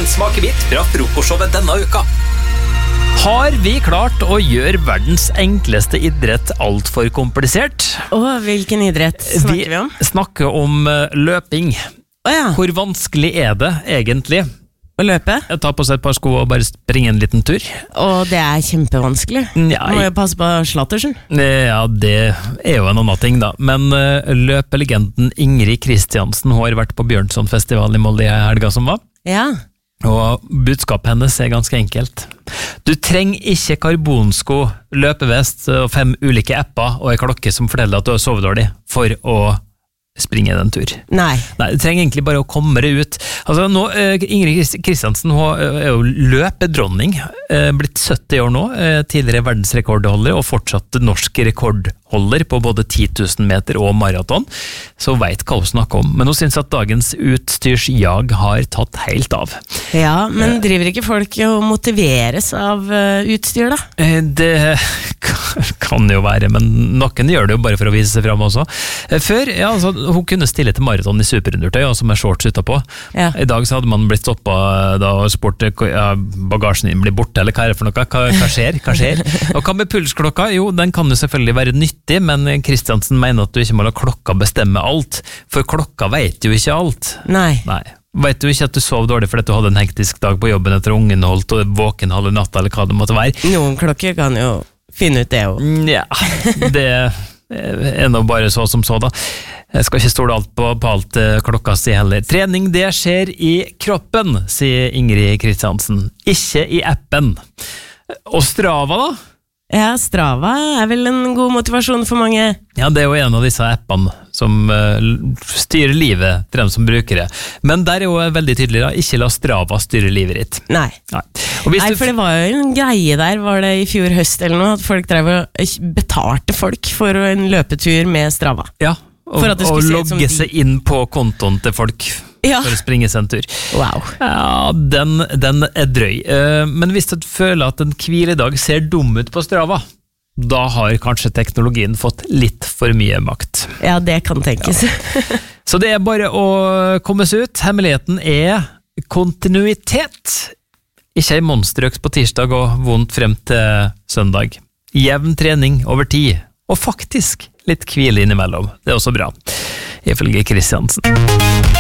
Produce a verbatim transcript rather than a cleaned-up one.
smakebit fra frokostshowet denne uka. Har vi klart å gjøre verdens enkleste idrett alt for komplisert? Åh, hvilken idrett snakker vi, vi om? Vi snakker om løping. Åh ja. Hvor vanskelig er det egentlig? Å løpe? Ta på seg et par sko og bare springe en liten tur. Og det er kjempevanskelig. Ja, Må jo passe på slattersen. Ja, det er jo en annen ting da. Men uh, løpelegenden Ingrid Kristiansen har vært på Bjørnsonfestivalen i Molde i helga som var. Ja. Og budskapet hennes er ganske enkelt. Du trenger ikke karbonsko, løpevest og fem ulike apper og en klokke som forteller at du har sovet dårlig for å springe den tur. Nei. Nei, du trenger egentlig bare å komme deg ut. Altså nå, Ingrid Kristiansen er jo løpedronning, blitt sytti år nå, tidligere verdensrekordholder og fortsatt norsk rekordholder på både ti tusen meter og maraton, så vet hva hun snakker om. Men hun synes at dagens utstyrsjag har tatt helt av. Ja, men driver ikke folk og motiveres av utstyr da? Det kan jo være, men noen gjør det jo bare for å vise seg frem også. Før, ja, altså, hun kunne stille til maraton i superundertøy, altså med shorts utapå. Ja. I dag så hadde man blitt stoppet da og spurt, ja, bagasjen din blir borte, eller hva er det for noe? Hva, hva skjer? Hva skjer? Og hva med pulsklokka? Jo, den kan jo selvfølgelig være nyttig, men Kristiansen mener at du ikke må la klokka bestemme alt, for klokka vet jo ikke alt. Nei. Nei. Vet du ikke at du sov dårlig fordi du hadde en hektisk dag på jobben etter ungen holdt og våken halve natta, eller hva det måtte være? Noen klokker kan jo finne ut det jo. Ja, det er nå bare så som så da. Jeg skal ikke stole alt på, på alt klokka si heller. Trening, det skjer i kroppen, sier Ingrid Kristiansen. Ikke i appen. Og Strava da? Ja, Strava er vel en god motivasjon for mange. Ja, det er jo en av disse appene som uh, styrer livet til dem som bruker det. Men der er jo veldig tydelig da, ikke la Strava styre livet ditt. Nei. Nei. Nei, for det var jo en greie der, var det i fjor høst eller noe, at folk drev og betalte folk for en løpetur med Strava. Ja, og, og logge seg inn på kontoen til folk. Ja. For å springe seg en tur. Wow. Ja, den, den er drøy. Men hvis du føler at en hviledag ser dum ut på Strava, da har kanskje teknologien fått litt for mye makt. Ja, det kan tenkes. Ja. Så det er bare å komme seg ut. Hemmeligheten er kontinuitet. Ikke en monsterøks på tirsdag og vondt frem til søndag. Jevn trening over tid. Og faktisk litt hvile innimellom. Det er også bra, ifølge Kristiansen.